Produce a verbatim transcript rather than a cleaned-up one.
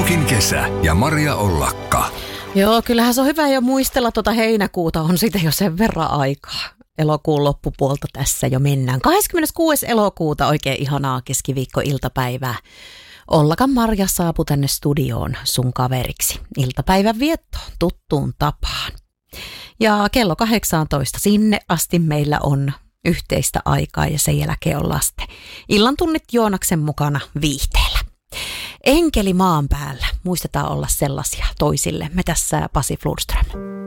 Muukin kesä ja Maria Ollakka. Joo, kyllähän se on hyvä jo muistella tuota heinäkuuta, on siitä jo sen verran aikaa. Elokuun loppupuolta tässä jo mennään. kahdeskymmeneskuudes elokuuta, oikein ihanaa keskiviikko-iltapäivää. Ollakan Marja saapui tänne studioon sun kaveriksi. Iltapäivän viettoon tuttuun tapaan. Ja kello kahdeksantoista sinne asti meillä on yhteistä aikaa ja sen jälkeen on lasten illan tunnit Joonaksen mukana viihteellä. Enkeli maan päällä. Muistetaan olla sellaisia toisille. Me tässä Pasi Flodström.